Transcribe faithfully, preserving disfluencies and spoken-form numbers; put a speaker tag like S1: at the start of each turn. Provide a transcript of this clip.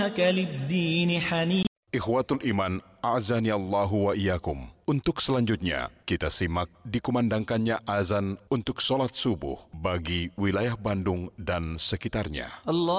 S1: للدين حنيفا.
S2: Ikhwatul Iman, a'azani Allahu wa iyyakum. Untuk selanjutnya, kita simak dikumandangkannya azan untuk sholat subuh bagi wilayah Bandung dan sekitarnya.
S1: Allah